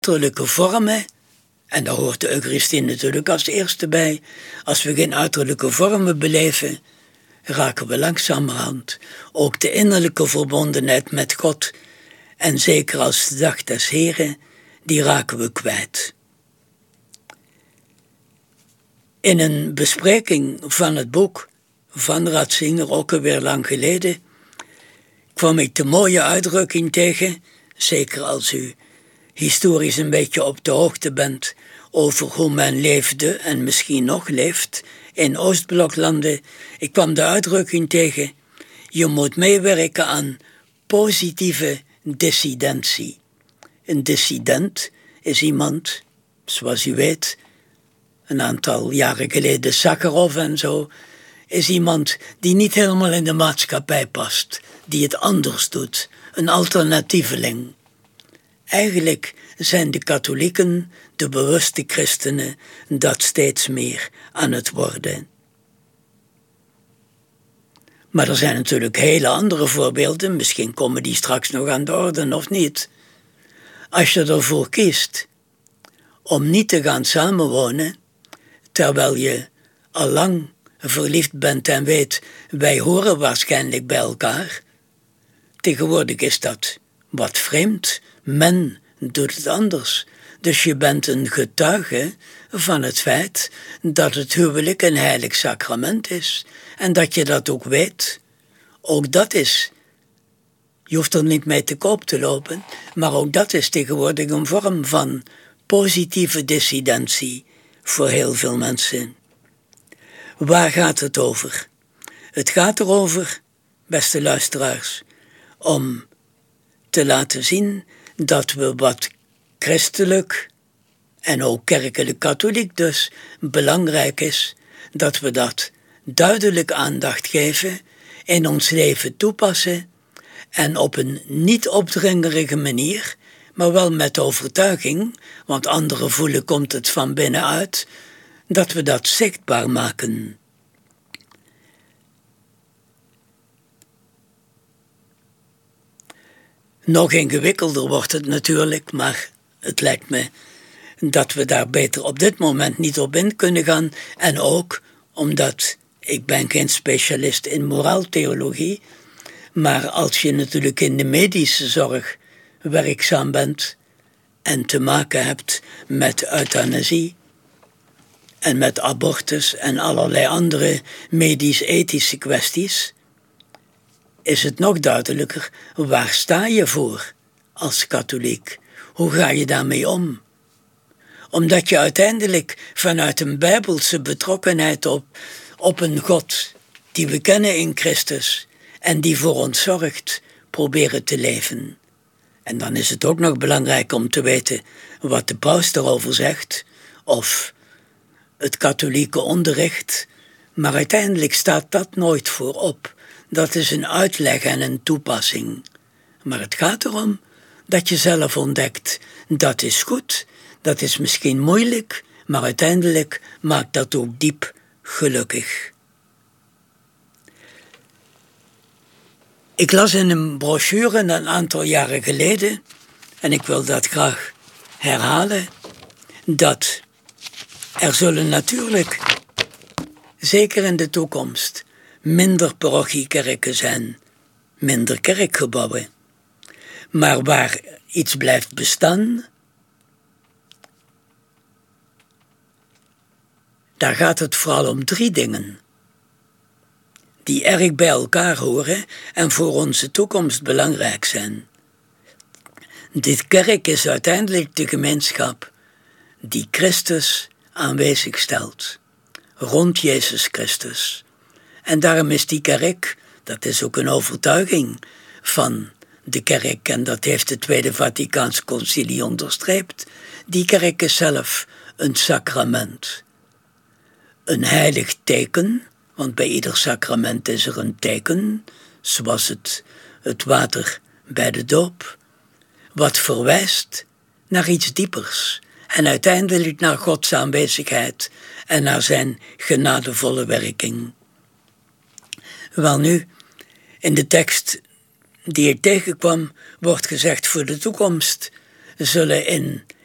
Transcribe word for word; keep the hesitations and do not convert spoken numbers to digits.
uiterlijke vormen, en daar hoort de Eucharistie natuurlijk als eerste bij. Als we geen uiterlijke vormen beleven, raken we langzamerhand ook de innerlijke verbondenheid met God, en zeker als de dag des Heren, die raken we kwijt. In een bespreking van het boek van Ratzinger, ook alweer lang geleden, kwam ik de mooie uitdrukking tegen, zeker als u historisch een beetje op de hoogte bent over hoe men leefde en misschien nog leeft in Oostbloklanden. Ik kwam de uitdrukking tegen: je moet meewerken aan positieve dissidentie. Een dissident is iemand, zoals u weet, een aantal jaren geleden Sakharov en zo, is iemand die niet helemaal in de maatschappij past, die het anders doet, een alternatieveling. Eigenlijk zijn de katholieken, de bewuste christenen, dat steeds meer aan het worden. Maar er zijn natuurlijk hele andere voorbeelden, misschien komen die straks nog aan de orde of niet. Als je ervoor kiest om niet te gaan samenwonen, terwijl je al lang verliefd bent en weet, wij horen waarschijnlijk bij elkaar. Tegenwoordig is dat wat vreemd. Men doet het anders. Dus je bent een getuige van het feit dat het huwelijk een heilig sacrament is. En dat je dat ook weet. Ook dat is, je hoeft er niet mee te koop te lopen, maar ook dat is tegenwoordig een vorm van positieve dissidentie voor heel veel mensen. Waar gaat het over? Het gaat erover, beste luisteraars, om te laten zien dat we wat christelijk en ook kerkelijk katholiek dus belangrijk is, dat we dat duidelijk aandacht geven, in ons leven toepassen en op een niet opdringerige manier, maar wel met overtuiging, want anderen voelen komt het van binnenuit, dat we dat zichtbaar maken. Nog ingewikkelder wordt het natuurlijk, maar het lijkt me dat we daar beter op dit moment niet op in kunnen gaan. En ook omdat ik ben geen specialist in moraaltheologie, maar als je natuurlijk in de medische zorg werkzaam bent en te maken hebt met euthanasie en met abortus en allerlei andere medisch-ethische kwesties, is het nog duidelijker, waar sta je voor als katholiek? Hoe ga je daarmee om? Omdat je uiteindelijk vanuit een bijbelse betrokkenheid op, op een God die we kennen in Christus en die voor ons zorgt, proberen te leven. En dan is het ook nog belangrijk om te weten wat de paus daarover zegt, of het katholieke onderricht, maar uiteindelijk staat dat nooit voorop. Dat is een uitleg en een toepassing. Maar het gaat erom dat je zelf ontdekt, dat is goed, dat is misschien moeilijk, maar uiteindelijk maakt dat ook diep gelukkig. Ik las in een brochure een aantal jaren geleden, en ik wil dat graag herhalen, dat er zullen natuurlijk, zeker in de toekomst, minder parochiekerken zijn, minder kerkgebouwen. Maar waar iets blijft bestaan, daar gaat het vooral om drie dingen, die erg bij elkaar horen en voor onze toekomst belangrijk zijn. Dit kerk is uiteindelijk de gemeenschap die Christus aanwezig stelt, rond Jezus Christus. En daarom is die kerk, dat is ook een overtuiging van de kerk, en dat heeft het Tweede Vaticaans Concilie onderstreept, die kerk is zelf een sacrament. Een heilig teken, want bij ieder sacrament is er een teken, zoals het, het water bij de doop, wat verwijst naar iets diepers en uiteindelijk naar Gods aanwezigheid en naar zijn genadevolle werking. Welnu, in de tekst die ik tegenkwam, wordt gezegd voor de toekomst zullen in